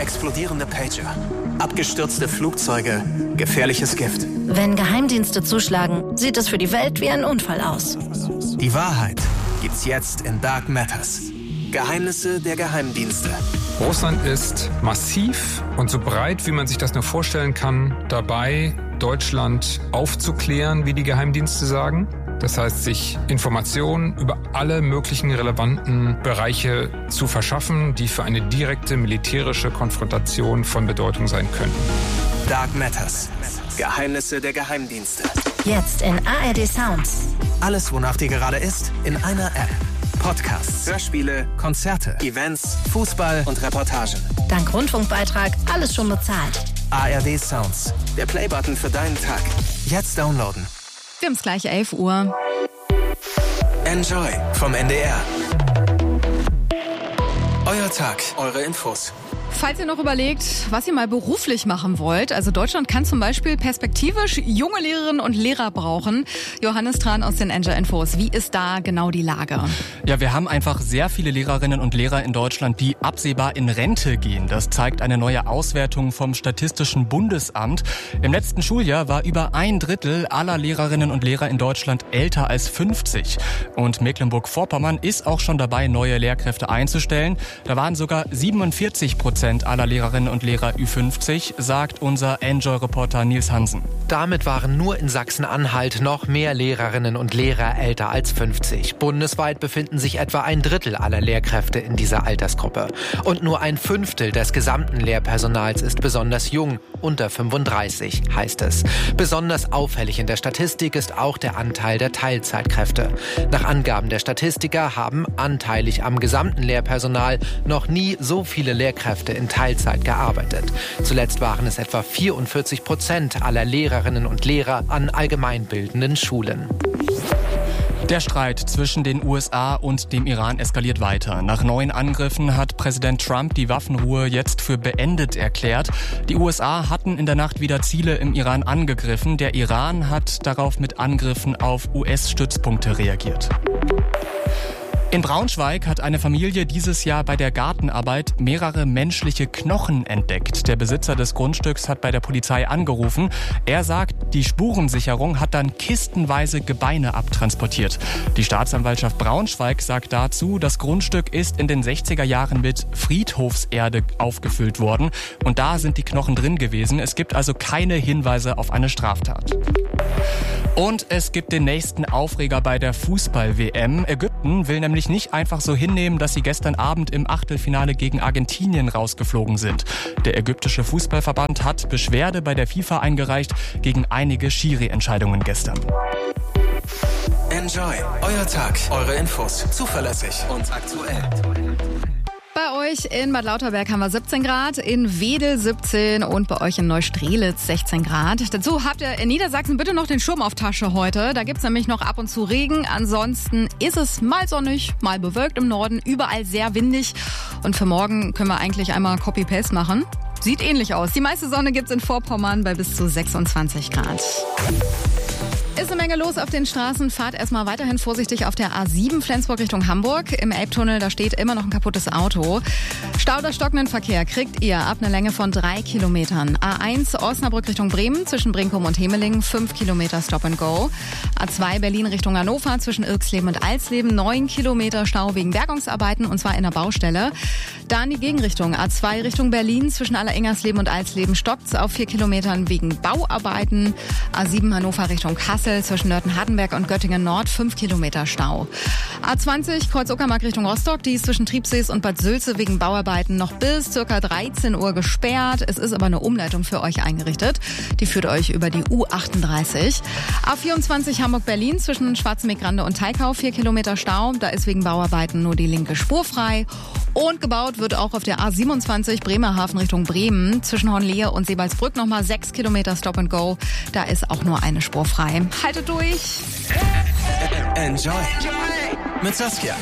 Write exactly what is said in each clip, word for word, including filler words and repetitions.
explodierende Pager, abgestürzte Flugzeuge, gefährliches Gift. Wenn Geheimdienste zuschlagen, sieht es für die Welt wie ein Unfall aus. Die Wahrheit gibt's jetzt in Dark Matters. Geheimnisse der Geheimdienste. Russland ist massiv und so breit, wie man sich das nur vorstellen kann, dabei, Deutschland aufzuklären, wie die Geheimdienste sagen. Das heißt, sich Informationen über alle möglichen relevanten Bereiche zu verschaffen, die für eine direkte militärische Konfrontation von Bedeutung sein könnten. Dark Matters. Geheimnisse der Geheimdienste. Jetzt in A R D Sounds. Alles, wonach dir gerade ist, in einer App. Podcasts, Hörspiele, Konzerte, Events, Fußball und Reportagen. Dank Rundfunkbeitrag alles schon bezahlt. A R D Sounds. Der Playbutton für deinen Tag. Jetzt downloaden. Wir haben es gleich elf Uhr. Enjoy vom N D R. Euer Tag, eure Infos. Falls ihr noch überlegt, was ihr mal beruflich machen wollt, also Deutschland kann zum Beispiel perspektivisch junge Lehrerinnen und Lehrer brauchen. Johannes Tran aus den Enjoy Infos. Wie ist da genau die Lage? Ja, wir haben einfach sehr viele Lehrerinnen und Lehrer in Deutschland, die absehbar in Rente gehen. Das zeigt eine neue Auswertung vom Statistischen Bundesamt. Im letzten Schuljahr war über ein Drittel aller Lehrerinnen und Lehrer in Deutschland älter als fünfzig. Und Mecklenburg-Vorpommern ist auch schon dabei, neue Lehrkräfte einzustellen. Da waren sogar siebenundvierzig Prozent aller Lehrerinnen und Lehrer Ü fünfzig, sagt unser Enjoy-Reporter Nils Hansen. Damit waren nur in Sachsen-Anhalt noch mehr Lehrerinnen und Lehrer älter als fünfzig. Bundesweit befinden sich etwa ein Drittel aller Lehrkräfte in dieser Altersgruppe. Und nur ein Fünftel des gesamten Lehrpersonals ist besonders jung, unter fünfunddreißig, heißt es. Besonders auffällig in der Statistik ist auch der Anteil der Teilzeitkräfte. Nach Angaben der Statistiker haben anteilig am gesamten Lehrpersonal noch nie so viele Lehrkräfte in Teilzeit gearbeitet. Zuletzt waren es etwa vierundvierzig Prozent aller Lehrerinnen und Lehrer an allgemeinbildenden Schulen. Der Streit zwischen den U S A und dem Iran eskaliert weiter. Nach neuen Angriffen hat Präsident Trump die Waffenruhe jetzt für beendet erklärt. Die U S A hatten in der Nacht wieder Ziele im Iran angegriffen. Der Iran hat darauf mit Angriffen auf U S-Stützpunkte reagiert. In Braunschweig hat eine Familie dieses Jahr bei der Gartenarbeit mehrere menschliche Knochen entdeckt. Der Besitzer des Grundstücks hat bei der Polizei angerufen. Er sagt, die Spurensicherung hat dann kistenweise Gebeine abtransportiert. Die Staatsanwaltschaft Braunschweig sagt dazu, das Grundstück ist in den sechziger Jahren mit Friedhofserde aufgefüllt worden. Und da sind die Knochen drin gewesen. Es gibt also keine Hinweise auf eine Straftat. Und es gibt den nächsten Aufreger bei der Fußball-W M. Ägypten will nämlich nicht einfach so hinnehmen, dass sie gestern Abend im Achtelfinale gegen Argentinien rausgeflogen sind. Der ägyptische Fußballverband hat Beschwerde bei der FIFA eingereicht gegen einige Schiri-Entscheidungen gestern. Enjoy. Euer Tag, eure Infos. Zuverlässig und aktuell. Bei euch in Bad Lauterberg haben wir siebzehn Grad, in Wedel siebzehn und bei euch in Neustrelitz sechzehn Grad. Dazu habt ihr in Niedersachsen bitte noch den Schirm auf Tasche heute. Da gibt's nämlich noch ab und zu Regen. Ansonsten ist es mal sonnig, mal bewölkt im Norden, überall sehr windig. Und für morgen können wir eigentlich einmal Copy-Paste machen. Sieht ähnlich aus. Die meiste Sonne gibt's in Vorpommern bei bis zu sechsundzwanzig Grad. Ist eine Menge los auf den Straßen. Fahrt erstmal weiterhin vorsichtig auf der A sieben Flensburg Richtung Hamburg. Im Elbtunnel, da steht immer noch ein kaputtes Auto. Stau oder stockenden Verkehr kriegt ihr ab einer Länge von drei Kilometern. A eins Osnabrück Richtung Bremen zwischen Brinkum und Hemeling, fünf Kilometer Stop and Go. A zwei Berlin Richtung Hannover zwischen Irksleben und Alsleben, neun Kilometer Stau wegen Bergungsarbeiten und zwar in der Baustelle. Dann die Gegenrichtung. A zwei Richtung Berlin zwischen Alleringers-Leben und Alsleben stockt's auf vier Kilometern wegen Bauarbeiten. A sieben Hannover Richtung Kassel zwischen Nörten-Hardenberg und Göttingen Nord, fünf Kilometer Stau. A zwanzig Kreuz-Uckermark Richtung Rostock, die ist zwischen Triebsees und Bad Sülze wegen Bauarbeiten noch bis ca. dreizehn Uhr gesperrt. Es ist aber eine Umleitung für euch eingerichtet. Die führt euch über die U achtunddreißig. A vierundzwanzig Hamburg-Berlin zwischen Schwarzenbeck-Grande und Teikau, vier Kilometer Stau. Da ist wegen Bauarbeiten nur die linke Spur frei. Und gebaut wird auch auf der A siebenundzwanzig Bremerhaven Richtung Bremen. Zwischen Hornlehe und Sebalsbrück nochmal sechs Kilometer Stop and Go. Da ist auch nur eine Spur frei. Haltet durch. Enjoy. Mit Saskia.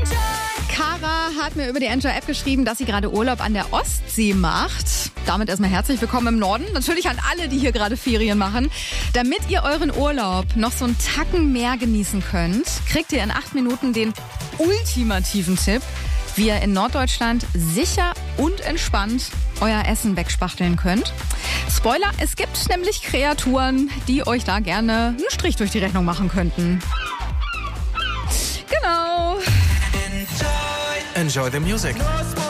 Cara hat mir über die Enjoy-App geschrieben, dass sie gerade Urlaub an der Ostsee macht. Damit erstmal herzlich willkommen im Norden. Natürlich an alle, die hier gerade Ferien machen. Damit ihr euren Urlaub noch so einen Tacken mehr genießen könnt, kriegt ihr in acht Minuten den ultimativen Tipp. wie ihr in Norddeutschland sicher und entspannt euer Essen wegspachteln könnt. Spoiler, es gibt nämlich Kreaturen, die euch da gerne einen Strich durch die Rechnung machen könnten. Genau. Enjoy the music.